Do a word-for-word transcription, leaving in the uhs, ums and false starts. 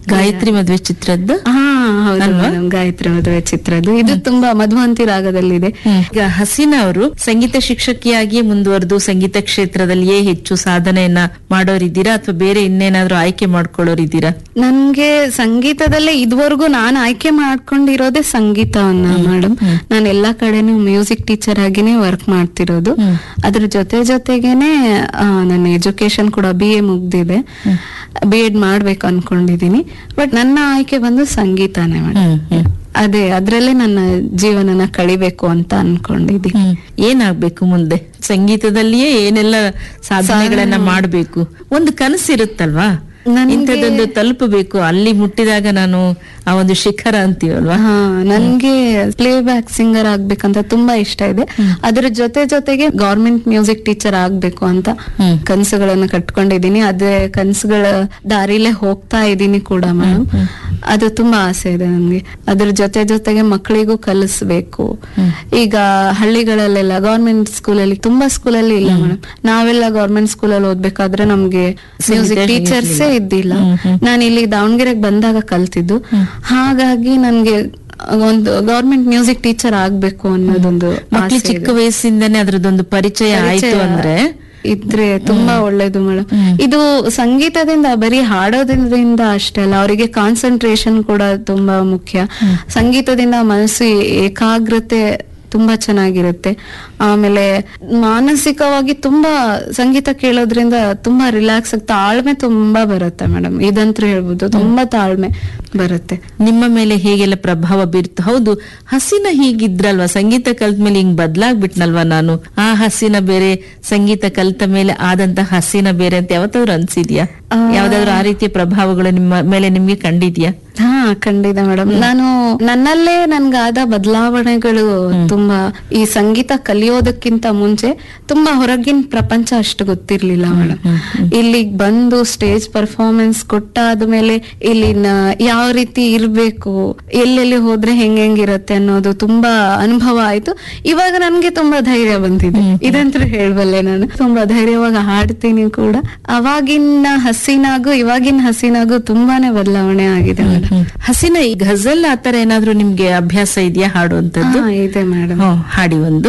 ಗಾಯತ್ರಿ ಮದುವೆ ಚಿತ್ರದ್ದು. ಹಾ ಹೌದು ಮೇಡಮ್, ಗಾಯತ್ರಿ ಮದುವೆ ಚಿತ್ರದ್ದು. ಇದು ತುಂಬಾ ಮಧುವಂತಿ ರಾಗದಲ್ಲಿದೆ. ಈಗ ಹಸೀನಾ ಅವರು ಸಂಗೀತ ಶಿಕ್ಷಕಿಯಾಗಿಯೇ ಮುಂದುವರೆದು ಸಂಗೀತ ಕ್ಷೇತ್ರದಲ್ಲಿಯೇ ಹೆಚ್ಚು ಸಾಧನೆಯನ್ನ ಮಾಡೋರಿದ್ದೀರಾ ಅಥವಾ ಬೇರೆ ಇನ್ನೇನಾದ್ರೂ ಆಯ್ಕೆ ಮಾಡ್ಕೊಳ್ಳೋರಿದ್ದೀರಾ? ನನ್ಗೆ ಸಂಗೀತದಲ್ಲೇ ಇದುವರೆಗೂ ನಾನು ಆಯ್ಕೆ ಮಾಡ್ಕೊಂಡಿರೋದೇ ಸಂಗೀತವನ್ನ ಮೇಡಮ್. ನಾನು ಎಲ್ಲಾ ಕಡೆನೂ ಮ್ಯೂಸಿಕ್ ಟೀಚರ್ ಆಗಿನೇ ವರ್ಕ್ ಮಾಡ್ತಿರೋದು. ಅದ್ರ ಜೊತೆ ಜೊತೆಗೇನೆ ನನ್ನ ಎಜುಕೇಶನ್ ಕೂಡ ಬಿ ಎ ಮುಗ್ದಿದೆ, ಬಿ ಎಡ್ ಮಾಡ್ಬೇಕು ಅನ್ಕೊಂಡಿದೀನಿ. ಬಟ್ ನನ್ನ ಆಯ್ಕೆ ಬಂದು ಸಂಗೀತನೇ ಮೇಡಮ್. ಅದೇ ಅದ್ರಲ್ಲೇ ನನ್ನ ಜೀವನನ ಕಳಿಬೇಕು ಅಂತ ಅನ್ಕೊಂಡಿದ್ದೀನಿ. ಏನಾಗ್ಬೇಕು ಮುಂದೆ? ಸಂಗೀತದಲ್ಲಿಯೇ ಏನೆಲ್ಲ ಸಾಧನೆಗಳನ್ನ ಮಾಡ್ಬೇಕು? ಒಂದು ಕನಸಿರುತ್ತಲ್ವಾ, ಇಂಥದ್ದೊಂದು ತಲುಪಬೇಕು, ಅಲ್ಲಿ ಮುಟ್ಟಿದಾಗ ನಾನು ಆ ಒಂದು ಶಿಖರ ಅಂತೀವಲ್ವಾ. ಹಾ, ನನ್ಗೆ ಪ್ಲೇ ಬ್ಯಾಕ್ ಸಿಂಗರ್ ಆಗ್ಬೇಕಂತ ತುಂಬಾ ಇಷ್ಟ ಇದೆ. ಅದ್ರ ಜೊತೆ ಜೊತೆಗೆ ಗವರ್ಮೆಂಟ್ ಮ್ಯೂಸಿಕ್ ಟೀಚರ್ ಆಗ್ಬೇಕು ಅಂತ ಕನಸುಗಳನ್ನ ಕಟ್ಕೊಂಡಿದೀನಿ. ಅದೇ ಕನಸುಗಳ ದಾರಿಲೇ ಹೋಗ್ತಾ ಇದ್ದೀನಿ ಕೂಡ ಮೇಡಮ್. ಅದು ತುಂಬಾ ಆಸೆ ಇದೆ ನನ್ಗೆ. ಅದ್ರ ಜೊತೆ ಜೊತೆಗೆ ಮಕ್ಕಳಿಗೂ ಕಲಿಸ್ಬೇಕು. ಈಗ ಹಳ್ಳಿಗಳಲ್ಲೆಲ್ಲ ಗವರ್ಮೆಂಟ್ ಸ್ಕೂಲಲ್ಲಿ ತುಂಬಾ ಸ್ಕೂಲಲ್ಲಿ ಇಲ್ಲ ಮೇಡಮ್. ನಾವೆಲ್ಲ ಗವರ್ಮೆಂಟ್ ಸ್ಕೂಲಲ್ಲಿ ಓದ್ಬೇಕಾದ್ರೆ ನಮ್ಗೆ ಮ್ಯೂಸಿಕ್ ಟೀಚರ್ಸೇ ಇದ್ದಿಲ್ಲ. ನಾನು ಇಲ್ಲಿ ದಾವಣಗೆರೆಗೆ ಬಂದಾಗ ಕಲ್ತಿದ್ದು. ಹಾಗಾಗಿ ನನ್ಗೆ ಒಂದು ಗವರ್ಮೆಂಟ್ ಮ್ಯೂಸಿಕ್ ಟೀಚರ್ ಆಗ್ಬೇಕು ಅನ್ನೋದೊಂದು ಮಕ್ಕಳು ಚಿಕ್ಕ ವಯಸ್ಸಿಂದನೇ ಅದ್ರದ್ದೊಂದು ಪರಿಚಯ ಆಯ್ತು ಅಂದ್ರೆ ಇದ್ರೆ ತುಂಬಾ ಒಳ್ಳೇದು ಮೇಡಮ್. ಇದು ಸಂಗೀತದಿಂದ ಬರೀ ಹಾಡೋದ್ರಿಂದ ಅಷ್ಟೇ ಅಲ್ಲ, ಅವರಿಗೆ ಕಾನ್ಸಂಟ್ರೇಷನ್ ಕೂಡ ತುಂಬಾ ಮುಖ್ಯ. ಸಂಗೀತದಿಂದ ಮನಸ್ಸು ಏಕಾಗ್ರತೆ ತುಂಬಾ ಚೆನ್ನಾಗಿರುತ್ತೆ. ಆಮೇಲೆ ಮಾನಸಿಕವಾಗಿ ತುಂಬಾ ಸಂಗೀತ ಕೇಳೋದ್ರಿಂದ ತುಂಬಾ ರಿಲ್ಯಾಕ್ಸ್ ಆಗಿ ತಾಳ್ಮೆ ತುಂಬಾ ಬರುತ್ತೆ ಮೇಡಮ್. ಇದಂತೂ ಹೇಳ್ಬೋದು, ತುಂಬಾ ತಾಳ್ಮೆ ಬರುತ್ತೆ. ನಿಮ್ಮ ಮೇಲೆ ಹೇಗೆಲ್ಲ ಪ್ರಭಾವ ಬೀರ್ತು? ಹೌದು, ಹಸೀನಾ ಹೀಗಿದ್ರಲ್ವಾ, ಸಂಗೀತ ಕಲ್ತ ಮೇಲೆ ಹಿಂಗ್ ಬದ್ಲಾಗ್ಬಿಟ್ನಲ್ವಾ ನಾನು, ಆ ಹಸೀನಾ ಬೇರೆ, ಸಂಗೀತ ಕಲ್ತ ಮೇಲೆ ಆದಂತ ಹಸೀನಾ ಬೇರೆ ಅಂತ ಯಾವತ್ತಾದ್ರೂ ಅನ್ಸಿದ್ಯಾ? ಯಾವ್ದಾದ್ರು ಆ ರೀತಿಯ ಪ್ರಭಾವಗಳು ನಿಮ್ಮ ಮೇಲೆ ನಿಮ್ಗೆ ಕಂಡಿದ್ಯಾ? ಹಾ, ಖಂಡಿತ ಮೇಡಮ್. ನಾನು ನನ್ನಲ್ಲೇ ನನ್ಗಾದ ಬದಲಾವಣೆಗಳು ತುಂಬಾ, ಈ ಸಂಗೀತ ಕಲಿಯೋದಕ್ಕಿಂತ ಮುಂಚೆ ತುಂಬಾ ಹೊರಗಿನ ಪ್ರಪಂಚ ಅಷ್ಟು ಗೊತ್ತಿರ್ಲಿಲ್ಲ ಮೇಡಮ್. ಇಲ್ಲಿಗ್ ಬಂದು ಸ್ಟೇಜ್ ಪರ್ಫಾರ್ಮೆನ್ಸ್ ಕೊಟ್ಟಾದ್ಮೇಲೆ ಇಲ್ಲಿನ ಯಾವ ರೀತಿ ಇರ್ಬೇಕು, ಎಲ್ಲೆಲ್ಲಿ ಹೋದ್ರೆ ಹೆಂಗ್ ಹೆಂಗಿರತ್ತೆ ಅನ್ನೋದು ತುಂಬಾ ಅನುಭವ ಆಯ್ತು. ಇವಾಗ ನನ್ಗೆ ತುಂಬಾ ಧೈರ್ಯ ಬಂದಿದೆ, ಇದಂತೂ ಹೇಳ್ಬಲ್ಲೆ. ನಾನು ತುಂಬಾ ಧೈರ್ಯವಾಗಿ ಹಾಡ್ತೀನಿ ಕೂಡ. ಅವಾಗಿನ ಹಸೀನಾಗೂ ಇವಾಗಿನ ಹಸೀನಾಗೂ ತುಂಬಾನೇ ಬದಲಾವಣೆ ಆಗಿದೆ ಮೇಡಮ್. ಹಸೀನಾ, ಈ ಘಜಲ್ ಆತರ ಏನಾದ್ರು ನಿಮ್ಗೆ ಅಭ್ಯಾಸ ಇದೆಯಾ ಹಾಡುವಂತದ್ದು? ಇದೆ ಮೇಡಮ್. ಹಾಡಿ ಒಂದು.